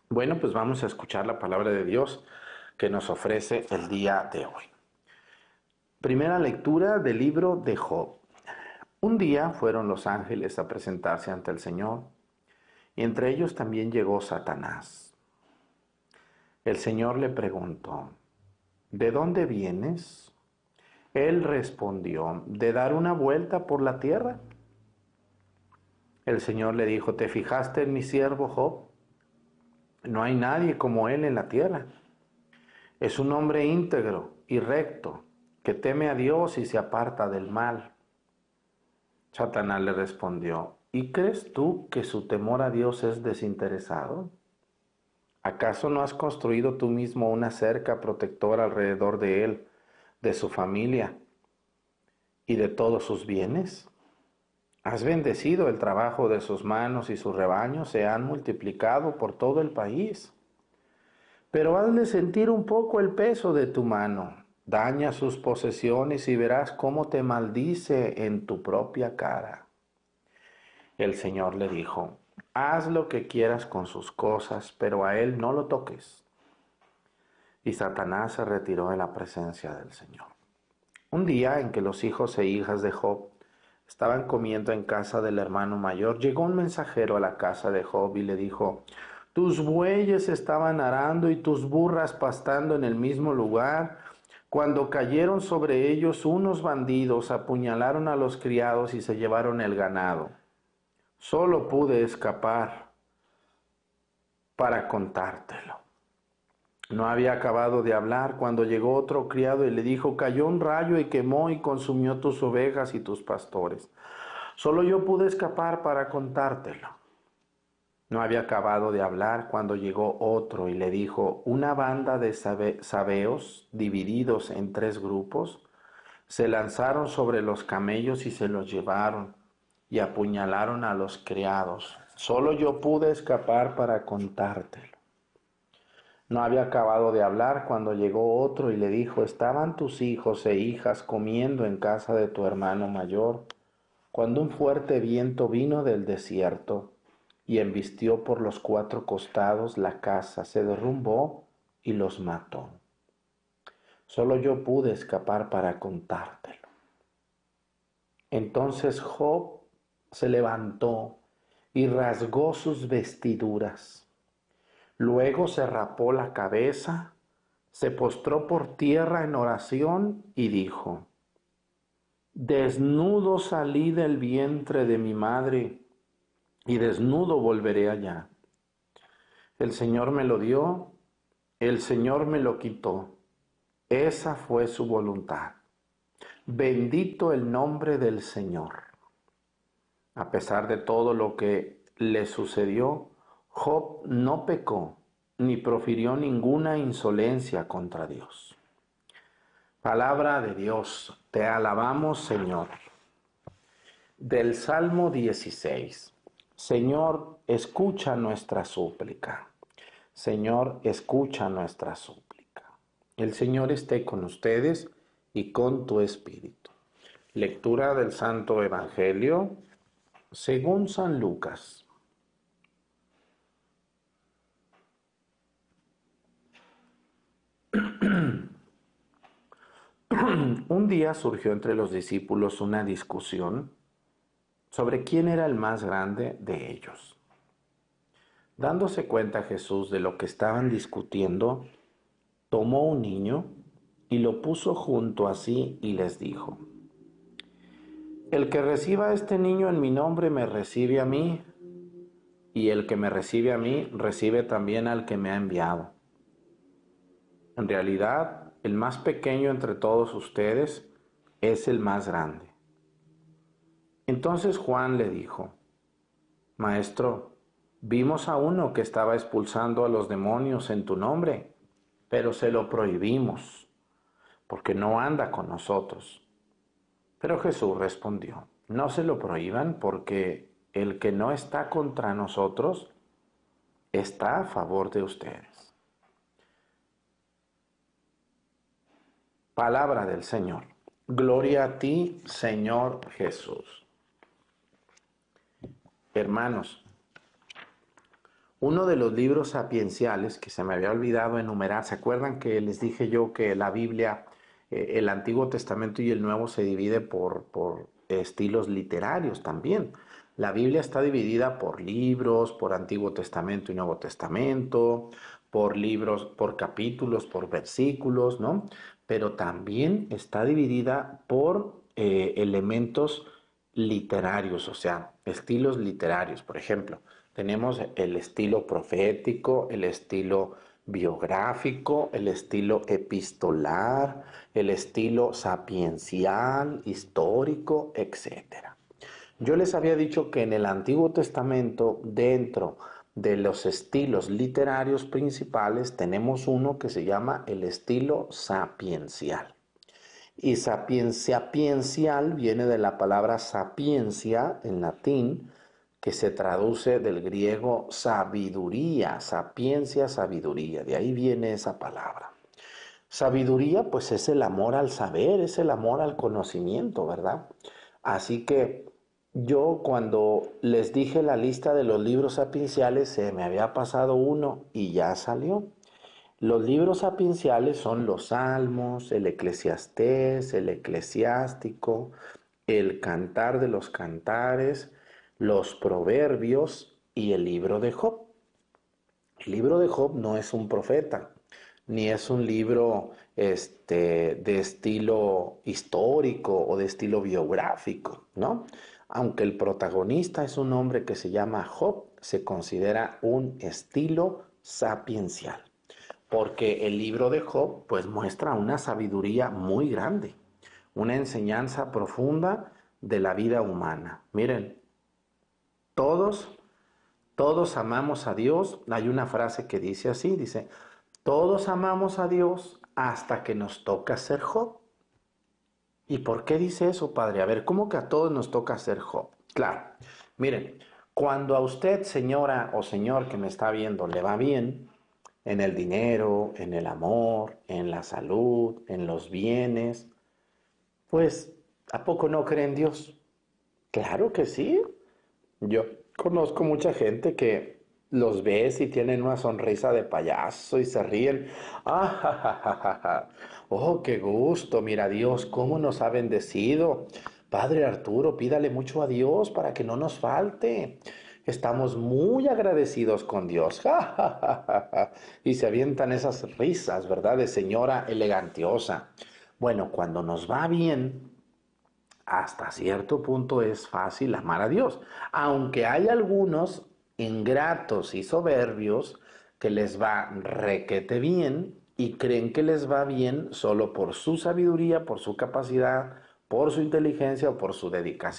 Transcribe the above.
Bueno, pues vamos a escuchar la palabra de Dios que nos ofrece el día de hoy. Primera lectura del libro de Job. Un día fueron los ángeles a presentarse ante el Señor, y entre ellos también llegó Satanás. El Señor le preguntó, ¿de dónde vienes? Él respondió, de dar una vuelta por la tierra. El Señor le dijo, ¿te fijaste en mi siervo Job? No hay nadie como él en la tierra. Es un hombre íntegro y recto, que teme a Dios y se aparta del mal. Satanás le respondió, ¿y crees tú que su temor a Dios es desinteresado? ¿Acaso no has construido tú mismo una cerca protectora alrededor de él, de su familia y de todos sus bienes? Has bendecido el trabajo de sus manos y sus rebaños se han multiplicado por todo el país. Pero hazle sentir un poco el peso de tu mano. Daña sus posesiones y verás cómo te maldice en tu propia cara. El Señor le dijo, haz lo que quieras con sus cosas, pero a él no lo toques. Y Satanás se retiró de la presencia del Señor. Un día en que los hijos e hijas de Job estaban comiendo en casa del hermano mayor, llegó un mensajero a la casa de Job y le dijo, tus bueyes estaban arando y tus burras pastando en el mismo lugar, cuando cayeron sobre ellos unos bandidos, apuñalaron a los criados y se llevaron el ganado. Solo pude escapar para contártelo. No había acabado de hablar cuando llegó otro criado y le dijo, cayó un rayo y quemó y consumió tus ovejas y tus pastores. Solo yo pude escapar para contártelo. No había acabado de hablar cuando llegó otro y le dijo, una banda de sabeos divididos en 3 grupos se lanzaron sobre los camellos y se los llevaron y apuñalaron a los criados. Solo yo pude escapar para contártelo. No había acabado de hablar cuando llegó otro y le dijo, estaban tus hijos e hijas comiendo en casa de tu hermano mayor, cuando un fuerte viento vino del desierto y embistió por los 4 costados la casa, se derrumbó y los mató. Solo yo pude escapar para contártelo. Entonces Job se levantó y rasgó sus vestiduras. Luego se rapó la cabeza, se postró por tierra en oración y dijo, desnudo salí del vientre de mi madre y desnudo volveré allá. El Señor me lo dio, el Señor me lo quitó. Esa fue su voluntad. Bendito el nombre del Señor. A pesar de todo lo que le sucedió, Job no pecó ni profirió ninguna insolencia contra Dios. Palabra de Dios, te alabamos, Señor. Del Salmo 16. Señor, escucha nuestra súplica. Señor, escucha nuestra súplica. El Señor esté con ustedes y con tu espíritu. Lectura del Santo Evangelio según San Lucas. Un día surgió entre los discípulos una discusión sobre quién era el más grande de ellos. Dándose cuenta Jesús de lo que estaban discutiendo, tomó un niño y lo puso junto a sí y les dijo, el que reciba a este niño en mi nombre me recibe a mí, y el que me recibe a mí recibe también al que me ha enviado. En realidad, el más pequeño entre todos ustedes es el más grande. Entonces Juan le dijo, Maestro, vimos a uno que estaba expulsando a los demonios en tu nombre, pero se lo prohibimos, porque no anda con nosotros. Pero Jesús respondió, no se lo prohíban, porque el que no está contra nosotros está a favor de ustedes. Palabra del Señor. Gloria a ti, Señor Jesús. Hermanos, Uno de los libros sapienciales que se me había olvidado enumerar, ¿se acuerdan que les dije yo que la Biblia, el Antiguo Testamento y el Nuevo se divide por estilos literarios también? La Biblia está dividida por libros, por Antiguo Testamento y Nuevo Testamento, por libros, por capítulos, por versículos, ¿no? Pero también está dividida por elementos literarios, o sea, estilos literarios. Por ejemplo, tenemos el estilo profético, el estilo biográfico, el estilo epistolar, el estilo sapiencial, histórico, etcétera. Yo les había dicho que en el Antiguo Testamento, dentro de los estilos literarios principales, tenemos uno que se llama el estilo sapiencial. Y sapiencial viene de la palabra sapiencia en latín, que se traduce del griego sabiduría, sapiencia, sabiduría. De ahí viene esa palabra. Sabiduría, pues es el amor al saber, es el amor al conocimiento, ¿verdad? Así que yo cuando les dije la lista de los libros sapienciales, se me había pasado uno y ya salió. Los libros sapienciales son los Salmos, el Eclesiastés, el Eclesiástico, el Cantar de los Cantares, los Proverbios y el libro de Job. El libro de Job no es un profeta, ni es un libro de estilo histórico o de estilo biográfico, ¿no? Aunque el protagonista es un hombre que se llama Job, se considera un estilo sapiencial, porque el libro de Job pues muestra una sabiduría muy grande, una enseñanza profunda de la vida humana. Miren, todos todos amamos a Dios. Hay una frase que dice así, dice, todos amamos a Dios hasta que nos toca ser Job. ¿Y por qué dice eso, padre? A ver, ¿cómo que a todos nos toca ser Job? Claro, miren, cuando a usted, señora o señor que me está viendo, le va bien en el dinero, en el amor, en la salud, en los bienes, pues, ¿a poco no cree en Dios? Claro que sí. Yo conozco mucha gente que los ves y tienen una sonrisa de payaso y se ríen. ¡Ah, ja, ja, ja, ja, ja! ¡Oh, qué gusto! Mira Dios, cómo nos ha bendecido. Padre Arturo, pídale mucho a Dios para que no nos falte. Estamos muy agradecidos con Dios. ¡Ja, ja, ja, ja, ja! Y se avientan esas risas, ¿verdad? De señora elegantiosa. Bueno, cuando nos va bien, hasta cierto punto es fácil amar a Dios, aunque hay algunos ingratos y soberbios que les va requete bien y creen que les va bien solo por su sabiduría, por su capacidad, por su inteligencia o por su dedicación.